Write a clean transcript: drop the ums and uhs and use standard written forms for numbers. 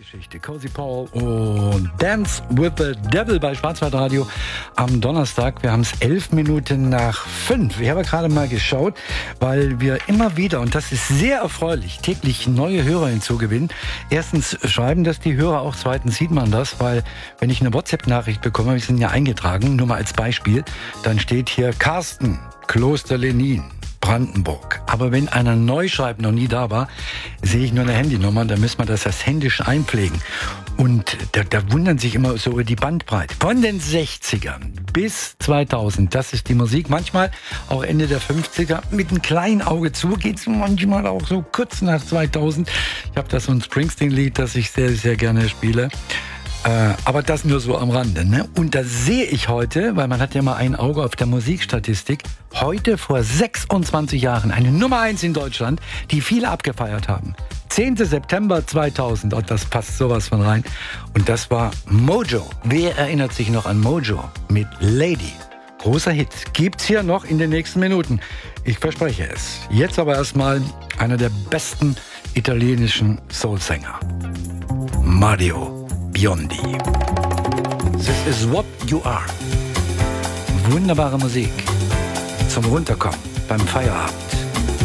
Geschichte. Cozy Paul und Dance with the Devil bei Schwarzwaldradio am Donnerstag. Wir haben es 11 Minuten nach 5. Ich habe gerade mal geschaut, weil wir immer wieder, und das ist sehr erfreulich, täglich neue Hörer hinzugewinnen. Erstens schreiben das die Hörer auch, zweitens sieht man das, weil wenn ich eine WhatsApp-Nachricht bekomme, wir sind ja eingetragen, nur mal als Beispiel, dann steht hier Carsten, Kloster Lenin, Brandenburg. Aber wenn einer neu schreibt, noch nie da war, sehe ich nur eine Handynummer, dann müssen wir das erst händisch einpflegen. Und da wundern sich immer so über die Bandbreite. Von den 60ern bis 2000, das ist die Musik. Manchmal auch Ende der 50er. Mit einem kleinen Auge zu geht es manchmal auch so kurz nach 2000. Ich habe da so ein Springsteen-Lied, das ich sehr, sehr gerne spiele. Aber das nur so am Rande, ne? Und da sehe ich heute, weil man hat ja mal ein Auge auf der Musikstatistik, heute vor 26 Jahren eine Nummer 1 in Deutschland, die viele abgefeiert haben. 10. September 2000, und das passt sowas von rein. Und das war Mojo. Wer erinnert sich noch an Mojo mit Lady? Großer Hit. Gibt's hier noch in den nächsten Minuten. Ich verspreche es. Jetzt aber erstmal einer der besten italienischen Soulsänger. Mario Biondi. This is what you are. Wunderbare Musik zum Runterkommen beim Feierabend.